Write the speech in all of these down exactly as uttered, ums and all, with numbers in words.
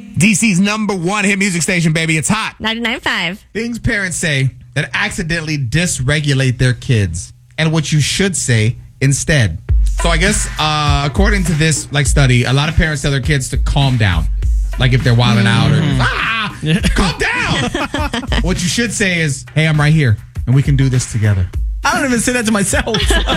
D C's number one hit music station, baby. It's hot. ninety-nine point five. Things parents say that accidentally dysregulate their kids, and what you should say instead. So I guess, uh, according to this like study, a lot of parents tell their kids to calm down. Like if they're wilding out or, ah, calm down. What you should say is, hey, I'm right here, and we can do this together. I don't even say that to myself.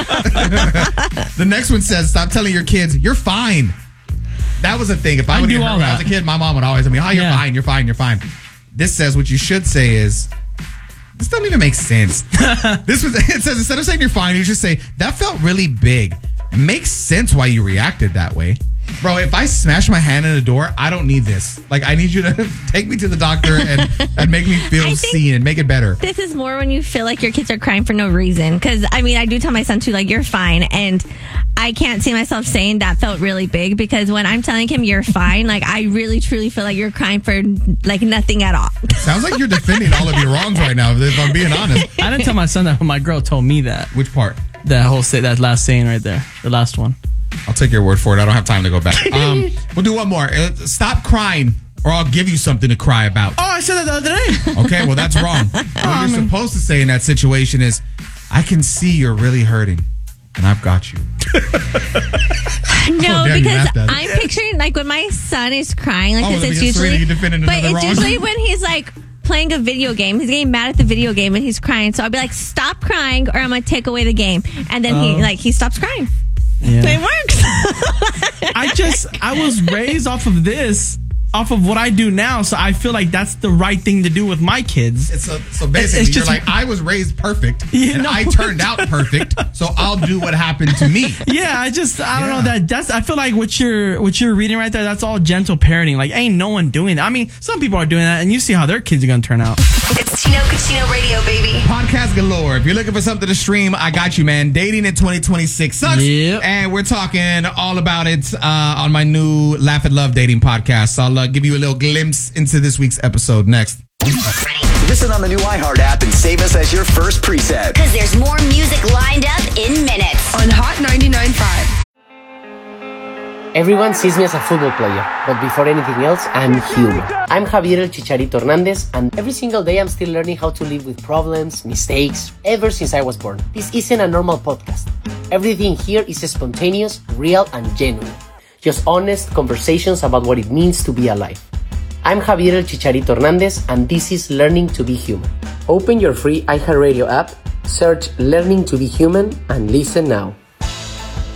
The next one says, stop telling your kids, you're fine. That was a thing. If I, I would do hear all when I that. was a kid, my mom would always tell me, oh, you're Yeah. fine, you're fine, you're fine. This says what you should say is, this doesn't even make sense. This was it says instead of saying you're fine, you should say, that felt really big. It makes sense why you reacted that way. Bro, if I smash my hand in a door, I don't need this. Like, I need you to take me to the doctor and, and make me feel I think seen and make it better. This is more when you feel like your kids are crying for no reason. Because, I mean, I do tell my son, too, like, you're fine. And I can't see myself saying that felt really big. Because when I'm telling him you're fine, like, I really, truly feel like you're crying for, like, nothing at all. Sounds like you're defending all of your wrongs right now, if I'm being honest. I didn't tell my son that, but my girl told me that. Which part? That whole say, that last saying right there. The last one. I'll take your word for it. I don't have time to go back. Um, we'll do one more. Uh, stop crying, or I'll give you something to cry about. Oh, I said that the other day. Okay, well, that's wrong. What you're supposed to say in that situation is, I can see you're really hurting, and I've got you. No, dare you because laughed at it. I'm picturing, like, when my son is crying, like, Oh, because because it's Serena, usually... you defended But another it's wrong. usually when he's, like, playing a video game. He's getting mad at the video game, and he's crying. So I'll be like, stop crying, or I'm going to take away the game. And then he, Oh. like, he stops crying. Yeah. It works. I just, I was raised off of this, off of what I do now. So I feel like that's the right thing to do with my kids. It's a, so basically, it's you're just- like, I was raised perfect, Yeah, and no. I turned out perfect, so I'll do what happened to me. Yeah, I just, I don't Yeah. know that that's, I feel like what you're, what you're reading right there, that's all gentle parenting. Like, ain't no one doing that. I mean, some people are doing that, and you see how their kids are going to turn out. It's Chino Cucino Radio, baby. Podcast galore. If you're looking for something to stream, I got you, man. Dating in twenty twenty-six sucks. Yep. And we're talking all about it uh, on my new Laugh and Love dating podcast. So I'll uh, give you a little glimpse into this week's episode next. Listen on the new iHeart app and save us as your first preset. Because there's more music lined up in minutes. On Hot ninety-nine point five. Everyone sees me as a football player, but before anything else, I'm human. I'm Javier El Chicharito Hernandez, and every single day I'm still learning how to live with problems, mistakes, ever since I was born. This isn't a normal podcast. Everything here is spontaneous, real, and genuine. Just honest conversations about what it means to be alive. I'm Javier El Chicharito Hernandez, and this is Learning to be Human. Open your free iHeartRadio app, search Learning to be Human, and listen now.